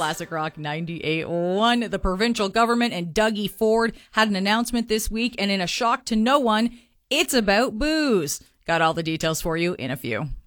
Classic Rock 98.1. The provincial government and Dougie Ford had an announcement this week, and in a shock to no one, it's about booze. Got all the details for you in a few.